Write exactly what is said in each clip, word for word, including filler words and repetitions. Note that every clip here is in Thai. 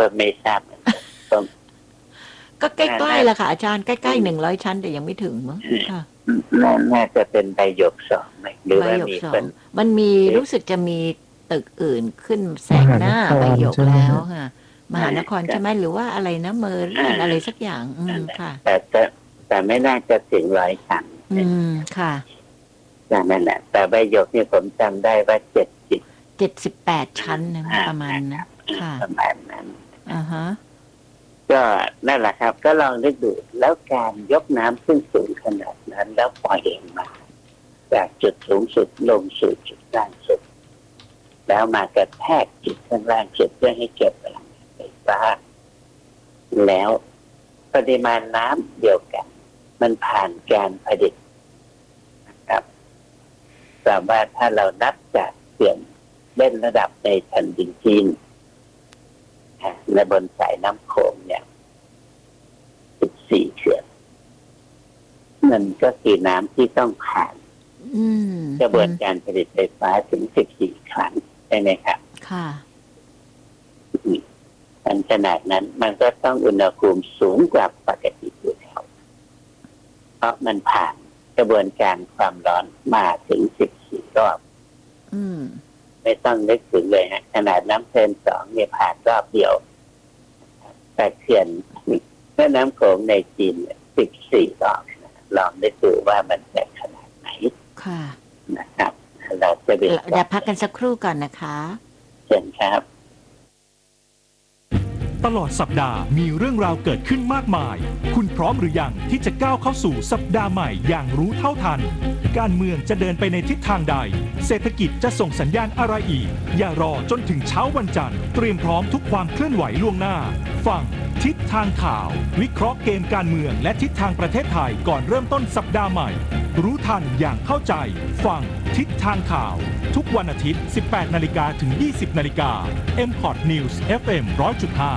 ก็ไม่ทราบก็ก็ใกล้ๆละค่ะอาจารย์ใกล้ๆหนึ่งร้อยชั้นแต่ยังไม่ถึงมั้งค่ะน่าจะเป็นใบหยกสองไหมหรือว่ามีคนมันมีรู้สึกจะมีตึกอื่นขึ้นแซงหน้าใบหยกแล้วค่ะมหานครใช่ไหมหรือว่าอะไรนะเมอร์เรียนอะไรสักอย่างอืมค่ะแต่แต่แต่ไม่น่าจะถึงร้อยชั้นอืมค่ะนั่นแหละแต่ใบหยกนี่ผมจำได้ว่าเจ็ดสิบเจ็ดสิบแปดชั้นนะประมาณนั้นค่ะประมาณนั้นอ่าฮะก็นั่นแหละครับก็ลองนึกดูแล้วการยกน้ำขึ้นสูงขนาดนั้นแล้วปล่อยเองมาจากจุดสูงสุดลงสู่จุดล่างสุดแล้วมากระแทกจุดข้างล่างสุดเพื่อให้เก็บพลังงานไฟฟ้าแล้วปริมาณน้ำเดียวกันมันผ่านการผลิตนะครับแต่ว่าถ้าเรานับจากเขื่อนเล่นระดับในแผ่นดินจีนในบนสายน้ำโขงเนี่ยสิบสี่เขื่อนมันก็คือน้ำที่ต้องผ่านกระบวนการผลิตไฟฟ้าถึงสิบสี่ครั้งใช่ไหมครับค่ะอันขนาดนั้นมันก็ต้องอุณหภูมิสูงกว่าปกติอยู่แล้วเพราะมันผ่านกระบวนการความร้อนมาถึงสิบสี่รอบไม่ต้องนึกถึงเลยฮะขนาดน้ำเพลินสองเนี่ยผ่านรอบเดียวแต่เขื่อนแม่น้ำโขงในจีนสิบสี่รอบลองนึกดูว่ามันจะขนาดไหนค่ะนะครับเราจะเดี๋ยวพักกันสักครู่ก่อนนะคะเชิญครับตลอดสัปดาห์มีเรื่องราวเกิดขึ้นมากมายคุณพร้อมหรือยังที่จะก้าวเข้าสู่สัปดาห์ใหม่อย่างรู้เท่าทันการเมืองจะเดินไปในทิศทางใดเศรษฐกิจจะส่งสัญญาณอะไรอีกอย่ารอจนถึงเช้าวันจันทร์เตรียมพร้อมทุกความเคลื่อนไหวล่วงหน้าฟังทิศทางข่าววิเคราะห์เกมการเมืองและทิศทางประเทศไทยก่อนเริ่มต้นสัปดาห์ใหม่รู้ทันอย่างเข้าใจฟังทิศทางข่าวทุกวันอาทิตย์ สิบแปดนาฬิกา ถึง ยี่สิบนาฬิกา เอ็ม พอด News เอฟ เอ็ม หนึ่งร้อยจุดห้า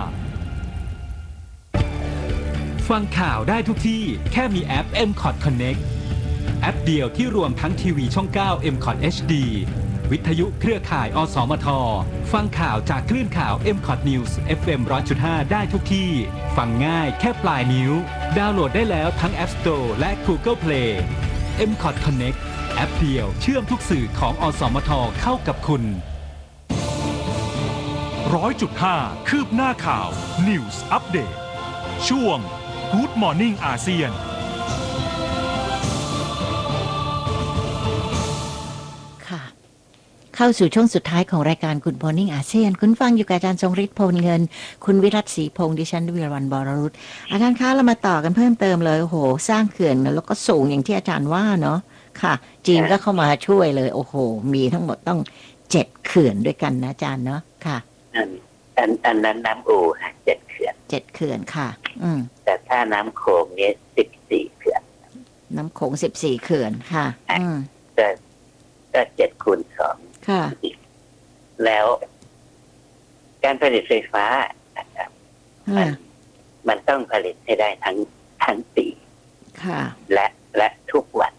ฟังข่าวได้ทุกที่แค่มีแอป เอ็ม คอท Connect แอปเดียวที่รวมทั้งทีวีช่อง เก้า เอ็ม คอท เอช ดี วิทยุเครือข่าย อสมท ฟังข่าวจากคลื่นข่าว เอ็ม คอท News เอฟ เอ็ม หนึ่งร้อยจุดห้า ได้ทุกที่ฟังง่ายแค่ปลายนิ้วดาวน์โหลดได้แล้วทั้ง App Store และ Google Play เอ็ม คอท Connect แอปเดียวเชื่อมทุกสื่อของอสมทเข้ากับคุณ หนึ่งร้อยจุดห้า คืบหน้าข่าว News Update ช่วง Good Morning อาเซียนค่ะเข้าสู่ช่วงสุดท้ายของรายการ Good Morning อาเซียนคุณฟังอยู่กับอาจารย์ทรงฤทธิ์พลเงินคุณวิรัตศรีพงษ์ดิฉันวิรวรรณบรรุตอาจารย์คะเรามาต่อกันเพิ่มเติมเลยโอ้โหสร้างเขื่อนแล้วก็สูงอย่างที่อาจารย์ว่าเนาะค่ะจีนก็เข้ามาช่วยเลยโอ้โหมีทั้งหมดต้องเจ็ดเขื่อนด้วยกันนะอาจารย์เนาะค่ะอันอันนั้นน้ำอู่ฮะเจ็ดเขื่อนเจ็ดเขื่อนค่ะอืมแต่ถ้าน้ำโขงนี้สิบสี่เขื่อนน้ำโขงสิบสี่เขื่อนค่ะอืมก็ก็เจ็ดคูณสองค่ะแล้วการผลิตไฟฟ้านะครับมันมันต้องผลิตให้ได้ทั้งทั้งปีค่ะและและทุกวัน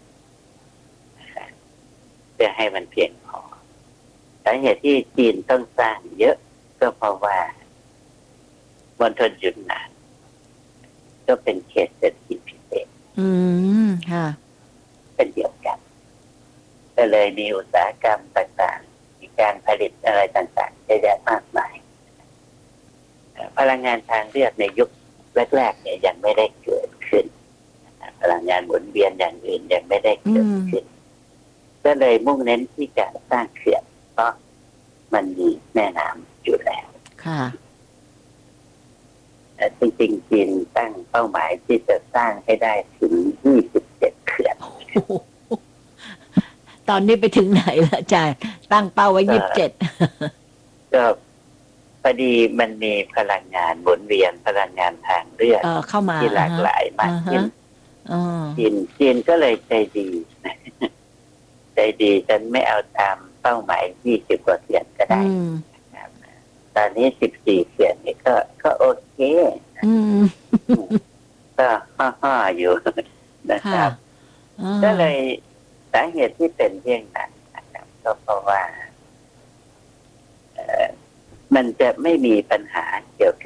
เพื่อให้มันเพียงพอสาเหตุที่จีนต้องสร้างเยอะก็เพราะว่ามณฑลหยุนนานก็เป็นเขตเศรษฐกิจพิเศษอืมค่ะเป็นเดียวกันก็เลยมีอุตสาหกรรมต่างๆมีการผลิตอะไรต่างๆเยอะแยะมากมายพลังงานทางเลือกในยุคแรกๆเนี่ยยังไม่ได้เกิดขึ้นพลังงานหมุนเวียนอย่างอื่นยังไม่ได้เกิดขึ้นก็เลยมุ่งเน้นที่จะสร้างเขื่อนเพราะมันมีแม่น้ำอยู่แล้วค่ะจริงๆจีนตั้งเป้าหมายที่จะสร้างให้ได้ถึงยี่สิบเจ็ดเขื่อนตอนนี้ไปถึงไหนแล้วอาจารย์ตั้งเป้าไว้ยี่สิบเจ็ดก็พอดีมันมีพลังงานหมุนเวียนพลังงานทางเลือกเข้ามาที่หลากหลายมากขึ้นจีนจีนก็เลยใจดีใจดีจนไม่เอาตามเป้าหมายยี่สิบกว่าเขื่อนก็ได้ตอนนี้สิบสี่เขื่อนนี่ก็ก็โอเคก็ห่อๆอยู่นะครับก็เลยสาเหตุที่เป็นเรื่องนั้นนะครับก็เพราะว่ามันจะไม่มีปัญหาเกี่ยวกับ